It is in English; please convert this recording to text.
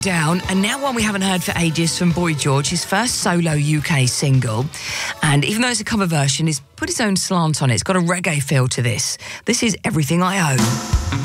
Down, and now one we haven't heard for ages from Boy George, his first solo UK single. And even though it's a cover version, he's put his own slant on it. It's got a reggae feel to this. This is Everything I Own.